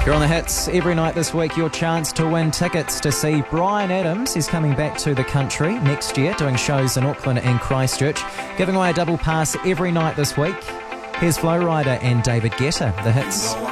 You're on the hits every night this week. Your chance to win tickets to see Bryan Adams. He's coming back to the country next year, doing shows in Auckland and Christchurch. Giving away a double pass every night this week. Here's Flow Rider and David Guetta. The hits.